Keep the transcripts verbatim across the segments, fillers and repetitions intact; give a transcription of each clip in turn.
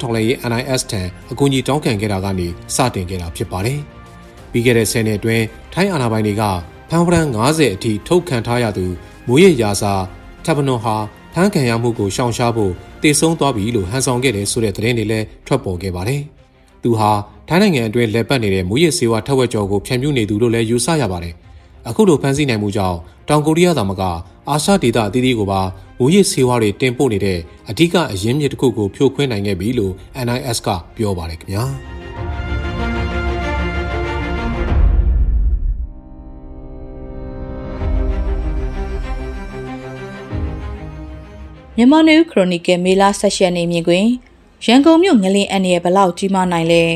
ထောက်လှမ်းရေး N I S ထံအကူအညီတောင်းခံခဲ့တာကနေစတင်ခဲ့တာဖြစ်ပါတယ်။ပြီးခဲ့တဲ့ဆယ်နှစ်အတွင်းထိုင်းအာဏာပိုင်တွေကဖမ်းဝရမ်း၅၀အထိထုတ်ခံထားရသူမူရရာစာထပ်ပနွန်ဟာဖမ်းခံရမှုကိုရှောင်ရှားဖို့တည်ဆုံးသွားပြီလို့ဟန်ဆောင်ခဲ့တယ်ဆိုတဲ့သတင်းတွေလည်းထွက်ပေါ်ခဲ့ပါတယ်။သူဟာထိုင်းနိုင်ငံအတွင်းလက်ပတ်နေတဲ့မူရစေဝါထက်ဝက်ကျော်ကိုဖျံပြူနေသူလို့လည်းယူဆရပါတယ်။အခုလိုဖမ်းဆီးနိုင်မှုကြောင့်တောင်ကိုရီးယားသာမကအာရှဒေသအသီးသီးကိုပါမူရစေဝါတွေတင်ပို့နေတဲ့အဓိကအရင်းမြစ်တစ်ခုကိုဖြိုခွင်းနိုင်ခဲ့ပြီလို့ N I S ကပြောပါတယ်ခင်ဗျာမြန်မာနယူးခရိုနီကယ်မေလ၁၈ရက်နေ့မြင်ကွင်းရန်ကုန်မြို့ငလင်းအန်ရဲ့ဘလောက်ကြီးမားနိုင်လဲ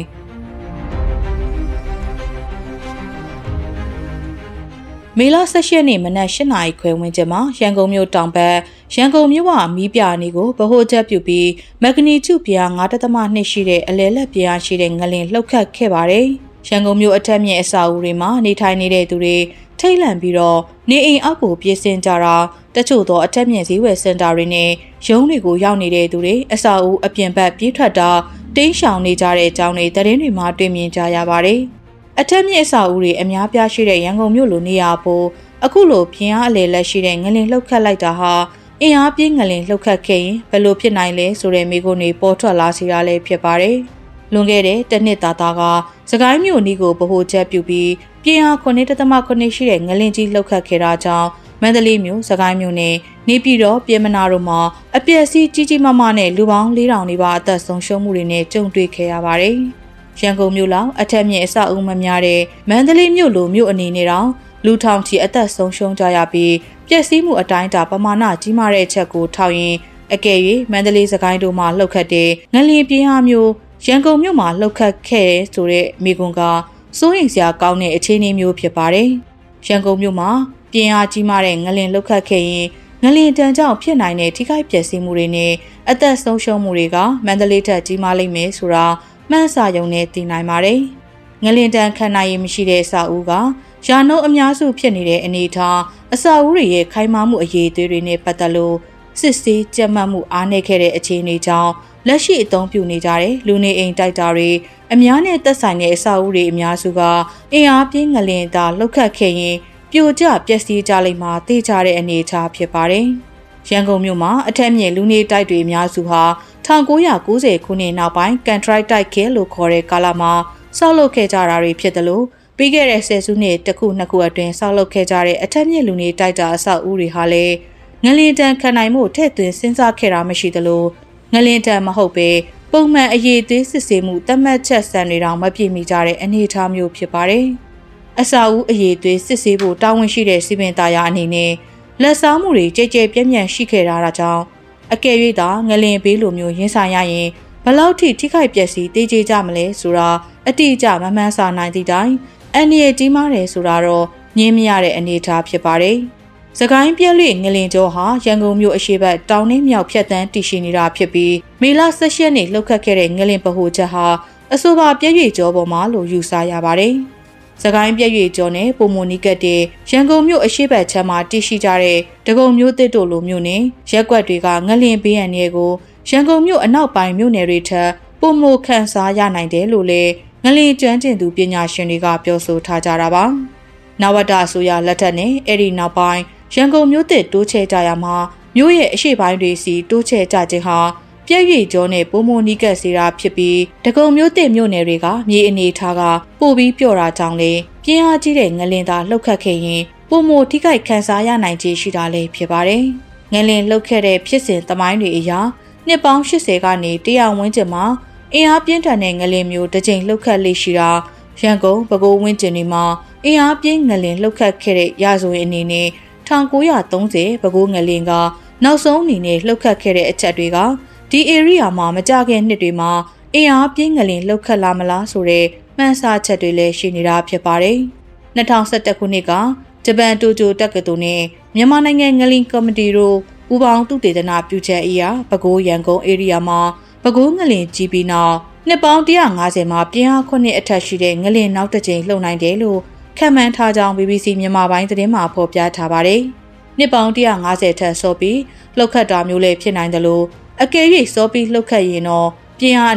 မေလ၁၈ရက်နေ့မနက်၈နာရီခွဲဝန်းကျင်မှာရန်ကုန်မြို့တောင်ဘက်ရန်ကုန်မြို့ဝမီးပြနေကိုဗဟိုချက်ပြုပြီးမက်ဂနီကျူပြား၅ဒသမ၂ရှိတဲ့အလဲလက်ပြားရှိတဲ့ငလင်းလှုပ်ခတ်ခဲ့ပါတယ်ရန်ကုန်မြို့အထက်မြင့်အဆောက်အဦတွေမှာနေထိုင်နေတဲ့သူတွေထိတ်လန့်ပြီးတော့နေအိမ်အောက်ကိုပြေးဆင်းကြတာတချို့သောအထက်မြင့်ဈေးဝယ်စင်တာတွေနဲ့ရုံးတွေကိုရောက်နေတဲ့သူတွေအဆောက်အဦအပြင်ဘက်ပြေးထွက်တာတင်းရှောင်နေကြတဲ့အကြောင်းတွေသတင်းတွေမှာတွေ့မြင်ကြရပါတယ်အထက်မြင့်အဆောက်အဦတွေအများပြားရှိတဲ့ရန်ကုန်မြို့လိုနေရာပေါ်အခုလိုပြင်းအားအလေလက်ရှိတဲ့ငလင်လှုပ်ခတ်လိုက်တာဟာအင်အားပြင်းငလင်လှုပ်ခတ်ခဲ့ရင်ဘယ်လိုဖြစ်နိုင်လဲဆိုတဲ့မိကုန်းတွေပေါ်ထွက်လာစေတာလည်းဖြစ်ပါတယ်လွန်ခဲ့တဲ့တစ်နှစ်သားသားကစကိုင်းမြို့နီးကိုဗဟိုချက်ပြုပြီးပြင်းအား၇ဒသမ၇ရှိတဲ့ငလင်ကြီးလှုပ်ခတ်ခဲ့တာကြောင့်မန္တလေးမြို့စကိုင်းမြို့နဲ့နေပြည်တော်ပြည်မနာတို့မှာအပျက်စီးကြီးကြီးမားမားနဲ့လူပေါင်း၄ထောင်နီးပါးအသက်ဆုံးရှုံးမှုတွေနဲ့ကြုံတွေ့ခဲ့ရပါတယ်။ရန်ကုန်မြို့လောက်အထက်မြင့်အဆောက်အဦမများတဲ့မန္တလေးမြို့လိုမြို့အနေနဲ့တောင်လူထောင်ချီအသက်ဆုံးရှုံးကြရပြီးပျက်စီးမှုအတိုင်းအတာပမာဏကြီးမားတဲ့အချက်ကိုထောက်ရင်အကယ်၍မန္တလေးစကိုင်းတို့မှာလှုပ်ခတ်တဲ့ငလျင်ပြင်းအားမျိုးရန်ကုန်မြို့မှာလှုပ်ခတ်ခဲ့ဆိုတဲ့မိကွန်ကစိုးရိမ်စရာကောင်းတဲ့အခြေအနေမျိုးဖြစ်ပါတယ်။ရန်ကုန်မြို့မှာပြင်းအားကြီးမားတဲ့ငလျင်လှုပ်ခတ်ခဲ့ရင်ငလျင်တန်ကြောင့်ဖြစ်နိုင်တဲ့ထိခိုက်ပျက်စီးမှုတွေနဲ့အသက်ဆုံးရှုံးမှုတွေကမန္တလေးထက်ကြီးမားလိမ့်မယ်ဆိုတာမှန်းဆရုံနဲ့သိနိုင်ပါတယ်။ငလျင်တန်ခံနိုင်ရမရှိတဲ့အဆောက်အဦကရာနှုန်းအများစုဖြစ်နေတဲ့အနေအထားအဆောက်အဦတွေရဲ့ခိုင်မာမှုအရေးအသွေးတွေနဲ့ပတ်သက်လို့စစ်ဆေးကြက်မှတ်မှုအားနည်းခဲ့တဲ့အခြေအနေကြောင့်လက်ရှိအသုံးပြုနေကြတဲ့လူနေအိမ်တိုက်တာတွေအများနဲ့သက်ဆိုင်တဲ့အဆောက်အဦတွေအများစုကအင်အားပြင်းငလျင်သာလှုပ်ခတ်ခဲ့ရင်ပြိုကျပျက်စီးကြလိမ့်မှာသိကြတဲ့အနေအထားဖြစ်ပါတယ်။ရန်ကုန်မြို့မှာအထက်မြင့်လူနေတိုက်တွေအများစုဟာ၁၉၉၀ခုနှစ်နောက်ပိုင်းကန်ထရိုက်တိုက်ခဲလို့ခေါ်တဲ့ကာလမှာဆောက်လုပ်ခဲ့ကြတာတွေဖြစ်တယ်လို့ပြီးခဲ့တဲ့ဆယ်စုနှစ်တစ်ခုနှစ်ခုအတွင်းဆောက်လုပ်ခဲ့ကြတဲ့အထက်မြင့်လူနေတိုက်တာအဆောက်အဦတွေဟာလည်းငလျင်တန်ခံနိုင်မှုထည့်သွင်းစဉ်းစားခဲ့တာမရှိသလိုငလျင်တန်မဟုတ်ပဲပုံမှန်အရေးသွေးစစ်ဆေးမှုသတ်မှတ်ချက်စံတွေတောင်မပြည့်မီကြတဲ့အနေအထားမျိုးဖြစ်ပါတယ်။အဆောက်အဦအရေးသွေးစစ်ဆေးဖို့တာဝန်ရှိတဲ့စီပင်သားရအနေနဲ့လက်စားမှုတွေကြဲကြဲပြန့်ပြန့်ရှိခဲ့တာကြောင့်အကယ်၍သာငလျင်ဘေးလိုမျိုးရင်ဆိုင်ရရင်ဘလောက်ထိထိခိုက်ပျက်စီးတေးကြကြမလဲဆိုတာအတိအကျမမှန်းဆနိုင်သည့်တိုင်အန်ဒီရဲ့ကြီးမားတယ်ဆိုတာတော့ညင်းမရတဲ့အနေအထားဖြစ်ပါတယ်။စကိုင်းပြက်လွေငလင်ကျော်ဟာရန်ကုန်မြို့အရှေ့ဘက်တောင်နဲ့မြောက်ဖြတ်တန်းတည်ရှိနေတာဖြစ်ပြီးမေလ၁၈ရက်နေ့လှုပ်ခတ်ခဲ့တဲ့ငလင်ဗဟိုချက်ဟာအဆိုပါပြက်ရွေကျော်ပေါ်မှာလို့ယူဆရပါတယ်။စကိုင်းပြက်ရွေကျော်နဲ့ပုံမနီကတ်တဲ့ရန်ကုန်မြို့အရှေ့ဘက်ခြမ်းမှာတည်ရှိကြတဲ့ဒဂုံမြို့သစ်တို့လိုမျိုးနဲ့ရက်ကွက်တွေကငလင်ဘေးရန်တွေကိုရန်ကုန်မြို့အနောက်ပိုင်းမြို့နယ်တွေထက်ပုံမခန့်စားရနိုင်တယ်လို့လည်းငလင်ကျွမ်းကျင်သူပညာရှင်တွေကပြောဆိုထားကြတာပါ။နဝတအစိုးရလက်ထက်နဲ့အဲ့ဒီနောက်ပိုင်းရန်ကုန်မြို့သစ်တိုးချဲ့ကြရမှာမြို့ရဲ့အရှိပိုင်းတွေစီတိုးချဲ့ကြခြင်းဟာပြည့်ရွေကျော်နဲ့ပုံမနီကတ်စီတာဖြစ်ပြီးဒဂုံမြို့သစ်မြို့နယ်တွေကမြေအနေထားကပို့ပြီးပြော့တာကြောင့်လေပြင်းအားကြီးတဲ့ငလင်သာလှုပ်ခတ်ခဲ့ရင်ပုံမထိခိုက်ခံစားရနိုင်ခြင်းရှိတာလည်းဖြစ်ပါတယ်။ငလင်လှုပ်ခဲ့တဲ့ဖြစ်စဉ်သမိုင်းတွေအရာနှစ်ပေါင်း၈၀ကနေတရာဝန်းကျင်မှာအင်အားပြင်းထန်တဲ့ငလင်မျိုးတစ်ကြိမ်လှုပ်ခတ်လေးရှိတာရန်ကုန်ပဲခူးဝန်းကျင်တွေမှာအင်အားပြင်းငလင်လှုပ်ခတ်ခဲ့တဲ့ရဆိုရင်အနေနဲ့၁၉၃၀ပဲခူးငလင်ကနောက်ဆုံးအနေနဲ့လှုပ်ခတ်ခဲ့တဲ့အချက်တွေကဒီ area မှာမကြခင်နှစ်တွေမှာအင်အားပြင်းငလင်လှုပ်ခတ်လာမလားဆိုတဲ့မှန်းဆချက်တွေလည်းရှိနေတာဖြစ်ပါတယ်။၂၀၁၁ခုနှစ်ကဂျပန်တိုကျိုတက္ကသိုလ်နဲ့မြန်မာနိုင်ငံငလင်ကော်မတီတို့ပူးပေါင်းသုတေသနပြုချက်အရပဲခူးရန်ကုန် area မှာပဲခူးငလင်ကြီးပြီးနောက်နှစ်ပေါင်း၁၅၀မှာပြင်းအားခုနှစ်အထက်ရှိတဲ့ငလင်နောက်တစ်ကြိမ်လှုပ်နိုင်တယ်လို့ခန့်မှန်းထားကြောင်း B B C မြန်မာပိုင်းသတင်းမှာဖော်ပြထားပါတယ်။နှစ်ပေါင်း၁၅၀ထက်စောပြီးလှုပ်ခတ်တာမျိုးလည်းဖြစ်နိုင်တယ်လို့အကယ်၍စောပြီးလှုပ်ခတ်ရင်တော့ပြင်းအား